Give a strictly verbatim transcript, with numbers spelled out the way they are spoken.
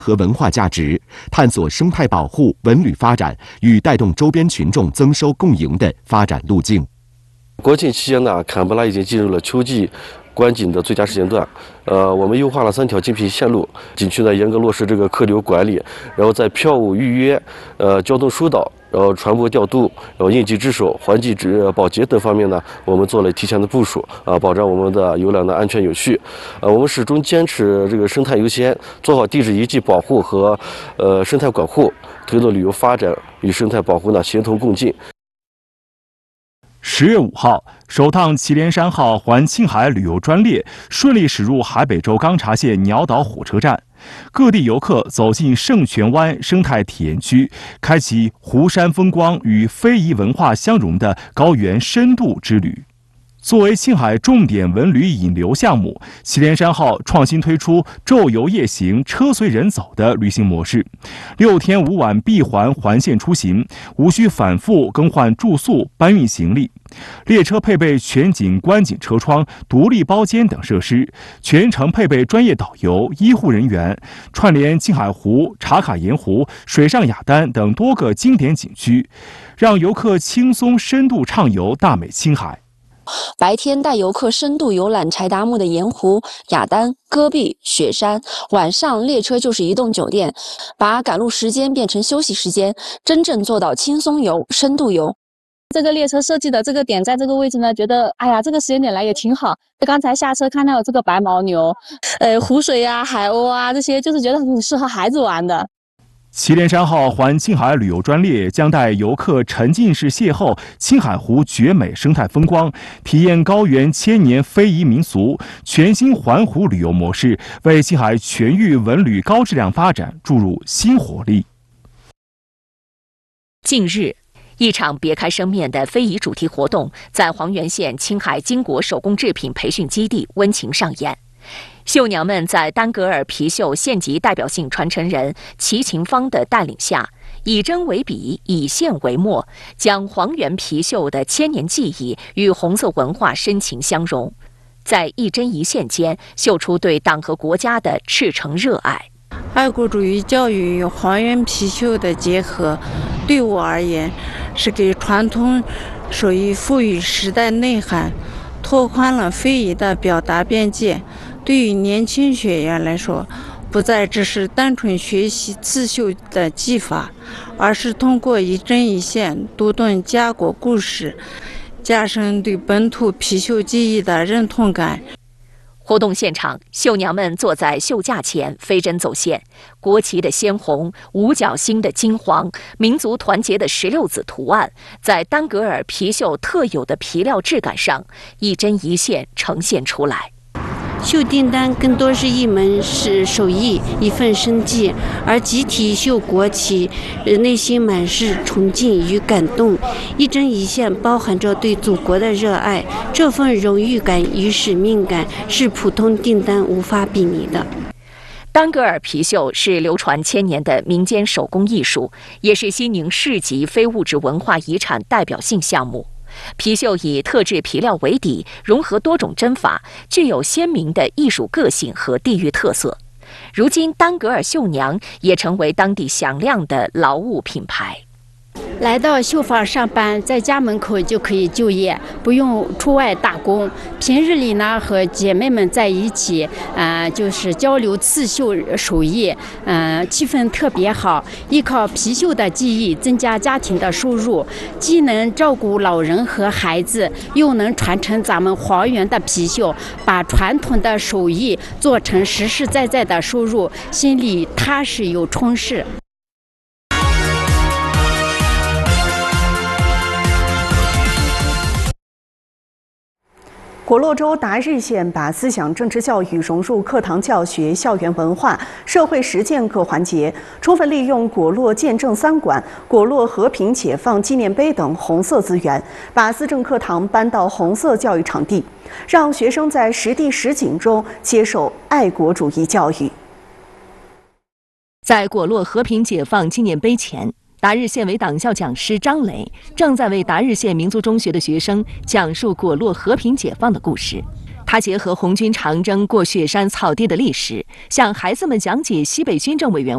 和文化价值，探索生态保护、文旅发展与带动周边群众增收共赢的发展路径。 国庆期间呢，坎布拉已经进入了秋季观景的最佳时间段。呃，我们优化了三条精品线路，景区呢严格落实这个客流管理，然后在票务预约、呃交通疏导、然后船舶调度、然后应急值守、环境值保洁等方面呢，我们做了提前的部署啊、呃，保障我们的游览的安全有序。呃，我们始终坚持这个生态优先，做好地质遗迹保护和呃生态管护，推动旅游发展与生态保护呢协同共进。 十月五号，首趟祁连山号环青海旅游专列顺利驶入海北州钢察县鸟岛火车站，各地游客走进圣泉湾生态体验区，开启湖山风光与非遗文化相融的高原深度之旅。作为青海重点文旅引流项目，祁连山号创新推出昼游夜行、车随人走的旅行模式，六天五晚闭环环线出行，无需反复更换住宿、搬运行李。列车配备全景观景车窗、独立包间等设施，全程配备专业导游、医护人员，串联青海湖、茶卡盐湖、水上雅丹等多个经典景区，让游客轻松深度畅游大美青海。 白天带游客深度游览柴达木的盐湖、雅丹、戈壁、雪山，晚上列车就是移动酒店，把赶路时间变成休息时间，真正做到轻松游、深度游。 这个列车设计的这个点在这个位置呢，觉得哎呀，这个时间点来也挺好。刚才下车看到有这个白牦牛，呃，湖水啊、海鸥啊这些，就是觉得很适合孩子玩的。 祁连山号环青海旅游专列将带游客沉浸式邂逅青海湖绝美生态风光，体验高原千年非遗民俗，全新环湖旅游模式为青海全域文旅高质量发展注入新活力。 近日，一场别开生面的非遗主题活动在黄原县青海金国手工制品培训基地温情上演。绣娘们在丹格尔皮绣县级代表性传承人齐勤芳的带领下，以针为笔，以线为墨，将黄原皮绣的千年技艺与红色文化深情相融，在一针一线间绣出对党和国家的赤诚热爱。 爱国主义教育与黄原皮绣的结合，对我而言是给传统手艺赋予时代内涵，拓宽了非遗的表达边界。对于年轻学员来说，不再只是单纯学习刺绣的技法，而是通过一针一线读懂家国故事，加深对本土皮绣技艺的认同感。 活动现场，绣娘们坐在绣架前飞针走线，国旗的鲜红、五角星的金黄、民族团结的石榴子图案，在丹格尔皮绣特有的皮料质感上，一针一线呈现出来。 绣订单更多是一门是手艺，一份生计，而集体绣国旗，内心满是崇敬与感动，一针一线包含着对祖国的热爱，这份荣誉感与使命感是普通订单无法比拟的。 丹格尔皮绣是流传千年的民间手工艺术，也是西宁市级非物质文化遗产代表性项目。皮绣以特制皮料为底，融合多种针法，具有鲜明的艺术个性和地域特色。如今，丹格尔绣娘也成为当地响亮的劳务品牌。 来到绣坊上班，在家门口就可以就业，不用出外打工。平日里呢，和姐妹们在一起，呃，就是交流刺绣手艺，嗯、呃，气氛特别好。依靠皮绣的技艺，增加家庭的收入，既能照顾老人和孩子，又能传承咱们黄原的皮绣，把传统的手艺做成实实在在的收入，心里踏实又充实。 果洛州达日县把思想政治教育融入课堂教学、校园文化、社会实践各环节，充分利用果洛建政三馆、果洛和平解放纪念碑等红色资源，把思政课堂搬到红色教育场地，让学生在实地实景中接受爱国主义教育。 在果洛和平解放纪念碑前，达日县委党校讲师张磊正在为达日县民族中学的学生讲述果洛和平解放的故事。他结合红军长征过雪山草地的历史，向孩子们讲解西北军政委员